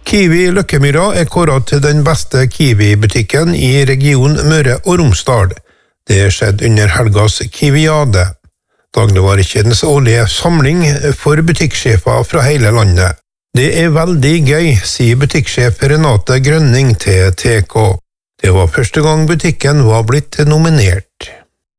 Kiwi Løkkemyra kåret til den beste Kiwi-butikken i region Møre og Romsdal. Det skjedde under helgas Kiwiade, dagligvarekjedens årlige samling for butikksjefer fra hele landet. Det veldig gøy, sier butikksjef Renate Grønning til TK. Det var første gang butikken var blitt nominert.